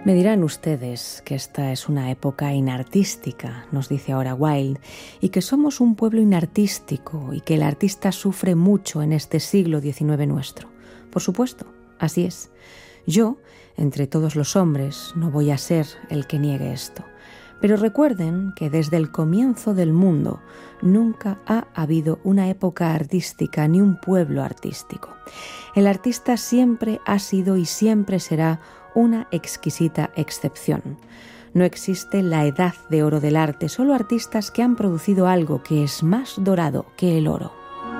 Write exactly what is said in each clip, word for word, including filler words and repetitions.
Me dirán ustedes que esta es una época inartística, nos dice ahora Wilde, y que somos un pueblo inartístico y que el artista sufre mucho en este siglo diecinueve nuestro. Por supuesto, así es. Yo, entre todos los hombres, no voy a ser el que niegue esto. Pero recuerden que desde el comienzo del mundo nunca ha habido una época artística ni un pueblo artístico. El artista siempre ha sido y siempre será una exquisita excepción. No existe la edad de oro del arte, solo artistas que han producido algo que es más dorado que el oro.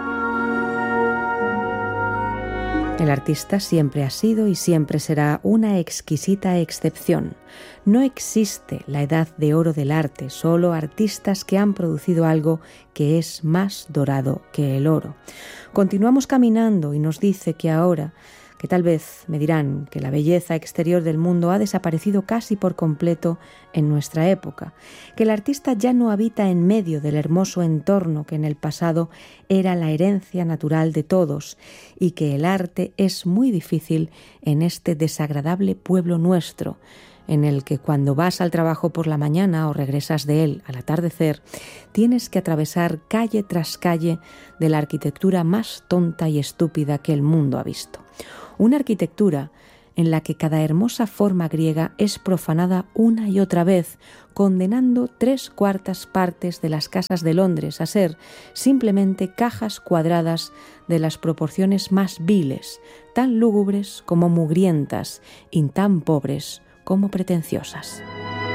El artista siempre ha sido y siempre será una exquisita excepción. No existe la edad de oro del arte, solo artistas que han producido algo que es más dorado que el oro. Continuamos caminando y nos dice que ahora, que tal vez me dirán que la belleza exterior del mundo ha desaparecido casi por completo en nuestra época, que el artista ya no habita en medio del hermoso entorno que en el pasado era la herencia natural de todos y que el arte es muy difícil en este desagradable pueblo nuestro, en el que cuando vas al trabajo por la mañana o regresas de él al atardecer, tienes que atravesar calle tras calle de la arquitectura más tonta y estúpida que el mundo ha visto. Una arquitectura en la que cada hermosa forma griega es profanada una y otra vez, condenando tres cuartas partes de las casas de Londres a ser simplemente cajas cuadradas de las proporciones más viles, tan lúgubres como mugrientas y tan pobres como pretenciosas.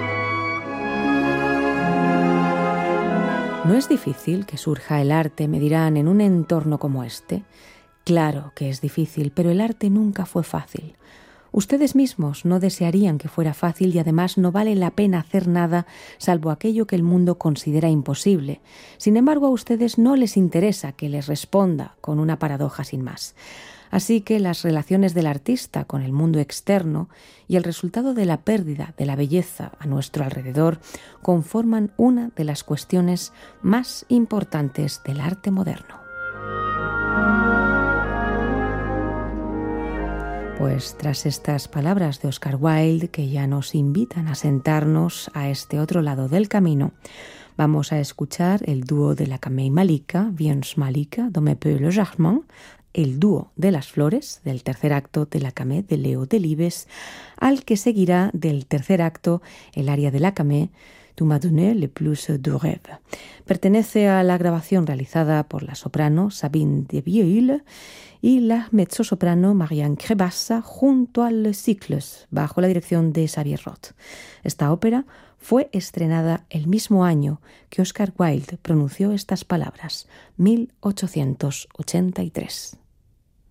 ¿No es difícil que surja el arte, me dirán, en un entorno como este? Claro que es difícil, pero el arte nunca fue fácil. Ustedes mismos no desearían que fuera fácil y además no vale la pena hacer nada salvo aquello que el mundo considera imposible. Sin embargo, a ustedes no les interesa que les responda con una paradoja sin más. Así que las relaciones del artista con el mundo externo y el resultado de la pérdida de la belleza a nuestro alrededor conforman una de las cuestiones más importantes del arte moderno. Pues tras estas palabras de Oscar Wilde, que ya nos invitan a sentarnos a este otro lado del camino, vamos a escuchar el dúo de la Camée Malika, Viens Malika, Dome peu le jardin, el dúo de las flores del tercer acto de la Camée de Leo Delibes, al que seguirá del tercer acto el aria de la Camée, Tu m'as donné le plus de rêve. Pertenece a la grabación realizada por la soprano Sabine de Vieille y la mezzosoprano Marianne Crebassa junto al Cycles, bajo la dirección de Xavier Roth. Esta ópera fue estrenada el mismo año que Oscar Wilde pronunció estas palabras, mil ochocientos ochenta y tres.